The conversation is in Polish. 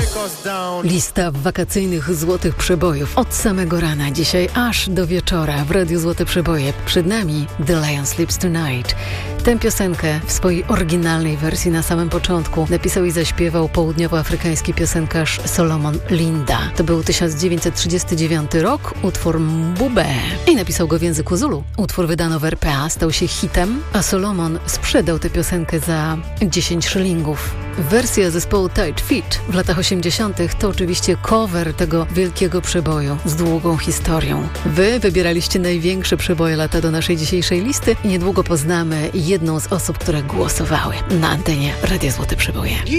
Lista wakacyjnych złotych przebojów od samego rana dzisiaj aż do wieczora w Radiu Złote Przeboje. Przed nami The Lion Sleeps Tonight. Tę piosenkę w swojej oryginalnej wersji na samym początku napisał i zaśpiewał południowoafrykański piosenkarz Solomon Linda. To był 1939 rok, utwór Mbube. I napisał go w języku Zulu. Utwór wydano w RPA, stał się hitem, a Solomon sprzedał tę piosenkę za 10 szylingów. Wersja zespołu Tight Fit w latach 80. to oczywiście cover tego wielkiego przeboju z długą historią. Wy wybieraliście największe przeboje lata do naszej dzisiejszej listy i niedługo poznamy jedną z osób, które głosowały na antenie Radia Złote Przeboje.